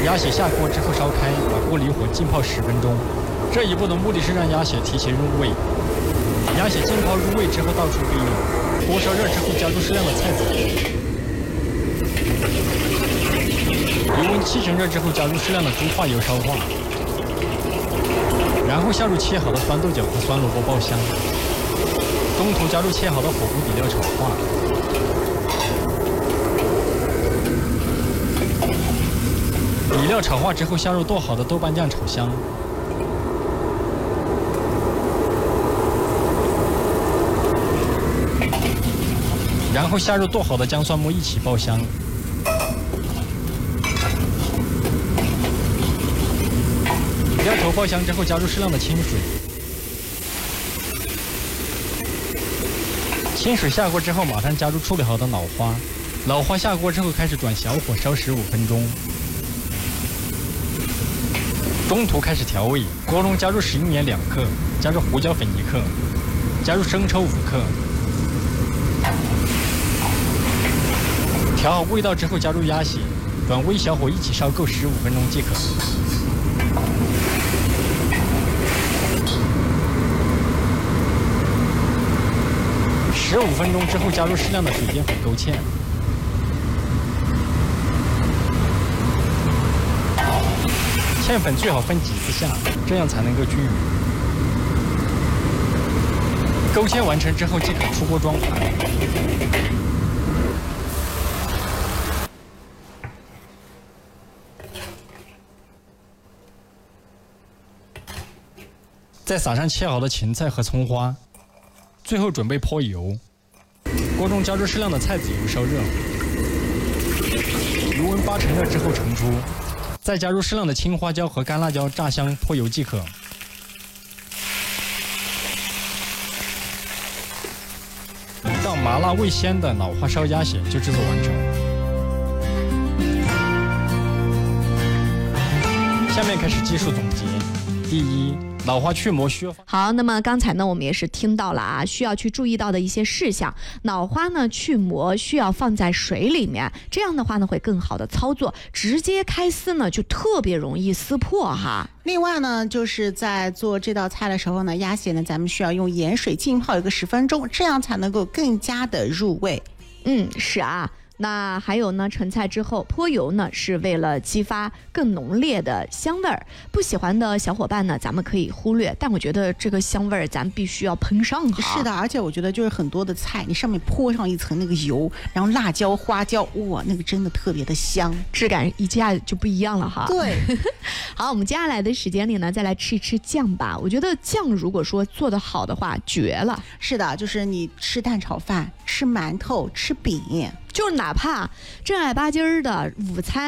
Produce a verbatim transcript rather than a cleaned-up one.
鸭血下锅之后烧开，把锅离火浸泡十分钟。这一步的目的是让鸭血提前入味。鸭血浸泡入味之后倒出备用。锅烧热之后加入适量的菜籽油，油温七成热之后加入适量的猪化油烧化，然后下入切好的酸豆角和酸萝卜爆香，中途加入切好的火锅底料炒化。底料炒化之后，下入剁好的豆瓣酱炒香。然后下入剁好的姜蒜末一起爆香。料头爆香之后，加入适量的清水。清水下锅之后，马上加入处理好的脑花。脑花下锅之后，开始转小火烧十五分钟。中途开始调味，锅中加入食用盐两克，加入胡椒粉一克，加入生抽五克。调好味道之后，加入鸭血，转微小火一起烧够十五分钟即可。十五分钟之后，加入适量的水淀粉勾芡。芡粉最好分几次下，这样才能够均匀。勾芡完成之后，即可出锅装盘。再撒上切好的芹菜和葱花，最后准备泼油。锅中加入适量的菜籽油烧热，油温八成热之后盛出。再加入适量的青花椒和干辣椒炸香，泼油即可。一道麻辣味鲜的脑花烧鸭血就制作完成。下面开始技术总结。第一，脑花去膜需要好，那么刚才呢，我们也是听到了啊，需要去注意到的一些事项。脑花呢去膜需要放在水里面，这样的话呢会更好的操作，直接开撕呢就特别容易撕破哈。 另外呢，就是在做这道菜的时候呢，鸭血呢咱们需要用盐水浸泡一个十分钟，这样才能够更加的入味。 嗯，是啊。那还有呢，盛菜之后泼油呢，是为了激发更浓烈的香味儿。不喜欢的小伙伴呢，咱们可以忽略，但我觉得这个香味儿咱必须要喷上哈。 是的，而且我觉得就是很多的菜，你上面泼上一层那个油，然后辣椒、花椒，哇，那个真的特别的香， 质感一下就不一样了哈。 对， 好，我们接下来的时间里呢，再来吃一吃酱吧。我觉得酱如果说做得好的话，绝了。 是的，就是你吃蛋炒饭、吃馒头、吃饼。 就是哪怕正儿八经儿的午餐。